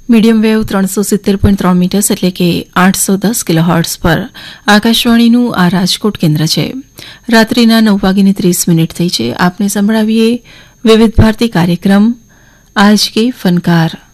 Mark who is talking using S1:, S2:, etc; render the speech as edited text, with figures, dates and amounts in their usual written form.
S1: Medium wave 370.3 metres એટલે કે 810 kilohertz પર આકાશવાણીનું આ રાજકોટ કેન્દ્ર છે. રાત્રિના 9:30 થઈ છે. આપને સંભળાવીએ વિવિધ ભારતી કાર્યક્રમ આજ કે ફનકાર.